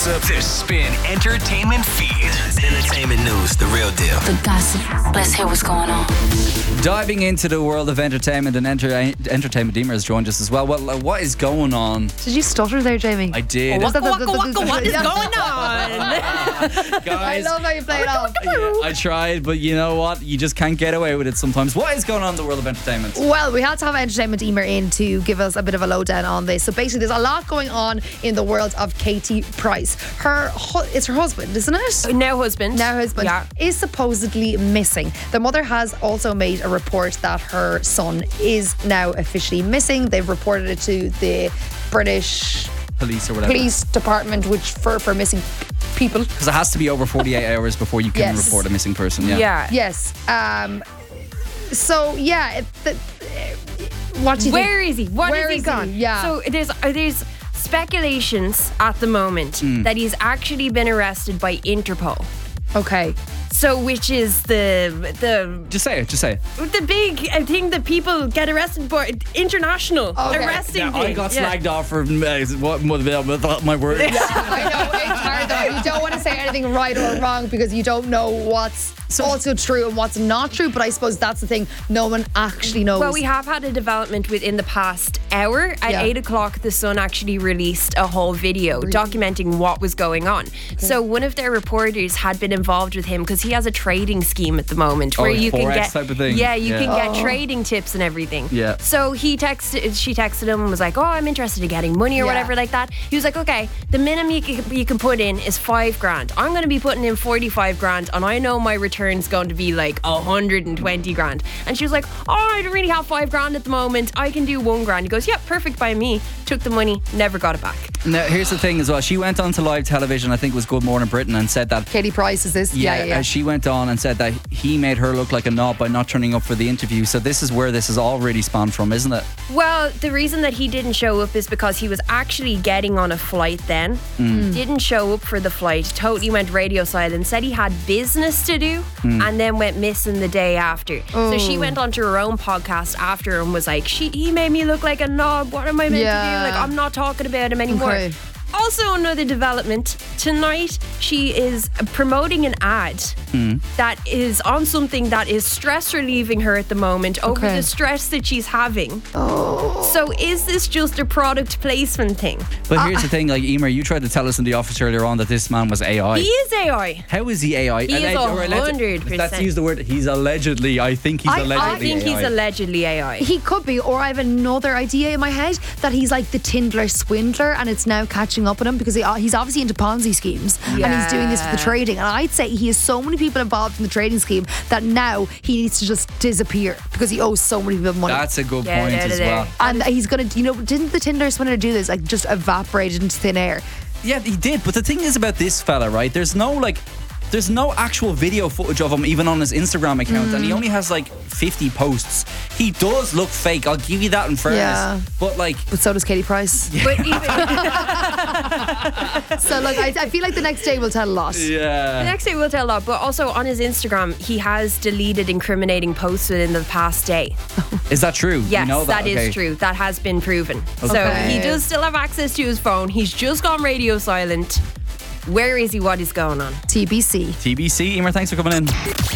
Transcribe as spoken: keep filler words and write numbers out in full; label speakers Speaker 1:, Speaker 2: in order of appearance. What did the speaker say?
Speaker 1: gossip. The Spin Entertainment Feed. Entertainment news, the real deal.
Speaker 2: The gossip. Let's hear what's going on.
Speaker 3: Diving into the world of entertainment and enter- entertainment, Deemer has joined us as well. What, what is going on?
Speaker 4: Did you stutter there, Jamie?
Speaker 3: I did.
Speaker 5: Waka, waka, waka, what is going on?
Speaker 3: Guys,
Speaker 4: I love how you play it off.
Speaker 3: yeah, I tried, but you know what? You just can't get away with it sometimes. What is going on in the world of entertainment?
Speaker 4: Well, we had to have Entertainment Emer in to give us a bit of a lowdown on this. So basically, there's a lot going on in the world of Katie Price. Her, hu- it's her husband, isn't it?
Speaker 5: Now husband.
Speaker 4: Now husband
Speaker 5: Yeah.
Speaker 4: is supposedly missing. The mother has also made a report that her son is now officially missing. They've reported it to the British
Speaker 3: Police or whatever.
Speaker 4: Police Department, which for for missing people.
Speaker 3: Because it has to be over forty-eight hours before you can
Speaker 4: Yes.
Speaker 3: report a missing person. Yeah.
Speaker 5: Yeah.
Speaker 4: Yes. Um. So yeah, it, the, what do you
Speaker 5: Where
Speaker 4: think?
Speaker 5: is he? What
Speaker 4: Where
Speaker 5: is he
Speaker 4: is he?
Speaker 5: gone?
Speaker 4: Yeah.
Speaker 5: So there's uh, there's speculations at the moment
Speaker 3: Mm.
Speaker 5: that he's actually been arrested by Interpol.
Speaker 4: Okay.
Speaker 5: So which is the the
Speaker 3: Just say it. Just say it.
Speaker 5: the big uh, thing that people get arrested for, international
Speaker 4: Okay.
Speaker 5: arresting
Speaker 3: Yeah,
Speaker 5: thing.
Speaker 3: I got
Speaker 5: Yeah.
Speaker 3: slagged off for uh, what what- my words.
Speaker 4: I know it's hard though. You don't want to say anything right or wrong because you don't know what's also true and what's not true. But I suppose that's the thing. No one actually knows.
Speaker 5: Well, we have had a development within the past hour. At
Speaker 4: Yeah.
Speaker 5: eight o'clock, The Sun actually released a whole video documenting what was going on. So one of their reporters had been involved with him because he has a trading scheme at the moment where
Speaker 3: Oh,
Speaker 5: you can
Speaker 3: Forex
Speaker 5: get
Speaker 3: type of thing.
Speaker 5: yeah, you
Speaker 3: Yeah.
Speaker 5: can get
Speaker 4: Oh.
Speaker 5: trading tips and everything.
Speaker 3: Yeah.
Speaker 5: So he texted, she texted him and was like, "Oh, I'm interested in getting money or
Speaker 4: Yeah.
Speaker 5: whatever like that." He was like, "Okay, the minimum you can, you can put in is five grand. I'm going to be putting in forty-five grand, and I know my return's going to be like a hundred and twenty grand." And she was like, "Oh, I don't really have five grand at the moment. I can do one grand." He goes, "Yep, perfect by me." Took the money, never got it back.
Speaker 3: Now, here's the thing as well. She went on to live television, I think it was Good Morning Britain, and said that
Speaker 4: Katie Price is this? Yeah, yeah. yeah.
Speaker 3: uh, she went on and said that he made her look like a knob by not turning up for the interview. So this is where this is all really spawned from, isn't it?
Speaker 5: Well, the reason that he didn't show up is because he was actually getting on a flight then. Didn't show up for the flight, totally went radio silent, said he had business to do, and then went missing the day after. So she went onto her own podcast after and was like, she, he made me look like a knob. What am I meant
Speaker 4: Yeah.
Speaker 5: to do? Like, I'm not talking about him anymore.
Speaker 4: Okay.
Speaker 5: Also, another development tonight, she is promoting an ad that is on something that is stress relieving her at the moment over
Speaker 4: Okay.
Speaker 5: the stress that she's having. So, is this just a product placement thing?
Speaker 3: But
Speaker 4: Uh,
Speaker 3: here's the thing, like Emer, you tried to tell us in the office earlier on that this man was A I.
Speaker 5: He is A I.
Speaker 3: How is he A I?
Speaker 5: He is
Speaker 3: Alleg- or alleged-
Speaker 5: one hundred percent.
Speaker 3: Let's use the word. He's allegedly. I think he's
Speaker 4: I- I
Speaker 3: allegedly
Speaker 5: I think
Speaker 3: A I.
Speaker 5: he's allegedly A I.
Speaker 4: He could be, or I have another idea in my head that he's like the Tindler swindler and it's now catching up with him because he, he's obviously into Ponzi schemes and he's doing this for the
Speaker 5: Yeah.
Speaker 4: trading. And I'd say he has so many people involved in the trading scheme that now he needs to just disappear because he owes so many people money.
Speaker 3: That's a good
Speaker 5: Get
Speaker 3: point
Speaker 5: out of
Speaker 3: as
Speaker 5: there.
Speaker 3: well.
Speaker 4: and he's gonna, you know, didn't the Tinder swindler do this? Like just evaporated into thin air.
Speaker 3: Yeah, he did. But the thing is about this fella, right? There's no like. There's no actual video footage of him even on his Instagram account, and he
Speaker 4: Mm.
Speaker 3: only has like fifty posts. He does look fake. I'll give you that in fairness.
Speaker 4: Yeah.
Speaker 3: But like,
Speaker 4: But so does Katie Price.
Speaker 5: But even
Speaker 4: So like, I, I feel like the next day will tell a lot.
Speaker 5: the
Speaker 3: yeah.
Speaker 5: next day we'll tell a lot. But also on his Instagram, he has deleted incriminating posts within the past day.
Speaker 3: Is that true?
Speaker 5: Yes,
Speaker 3: you know that,
Speaker 5: that is
Speaker 3: Okay.
Speaker 5: true. That has been proven. So
Speaker 4: Okay.
Speaker 5: he does still have access to his phone. He's just gone radio silent. Where is he? What is going on?
Speaker 4: T B C.
Speaker 3: T B C, Emer, thanks for coming in.